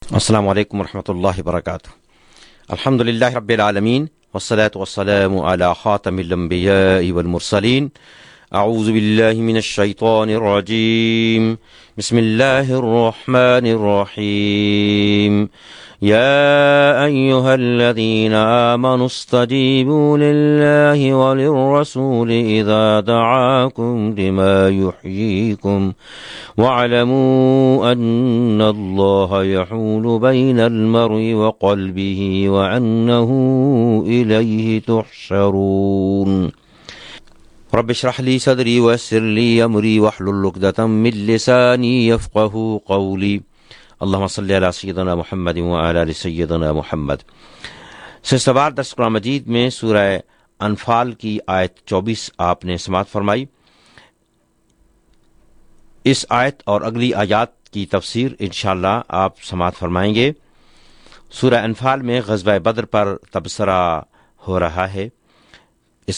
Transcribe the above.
अस्सलामु अलैकुम वरहमतुल्लाहि वबरकातुहू। अल्हम्दुलिल्लाहि रब्बिल आलमीन वस्सलातु वस्सलामु अला खातमिल अंबियाइ वल मुरसलीन। अऊज़ु बिल्लाहि मिनश शैतानिर रजीम। बिस्मिल्लाहिर रहमानिर रहीम। या अय्युहल्लज़ीना आमनु इस्तजीबू लिल्लाहि वलिर्रसूलि इज़ा दआकुम लिमा युहयीकुम वअलमू अन्नल्लाह यहूलु बैनल मर्इ व क़ल्बिही व अन्नहू इलैहि तुहशरून। रब्बि इश्रह ली सदरी व यस्सिर ली अमरी वहलुल उक़दतम मिन लिसानी यफ़क़हू क़ौली। अल्लाहुम्मा सल्लि अला सय्यिदिना मुहम्मद व अला आलि सय्यिदिना मुहम्मद। सिलसिलेवार दर्स कुरान मजीद में सूरह अनफाल की आयत 24 आपने समाअत फरमाई। इस आयत और अगली आयात की तफसीर इंशाअल्लाह आप समाअत फरमाएंगे। सूरह अनफाल में ग़ज़वा बद्र पर तबसरा हो रहा है।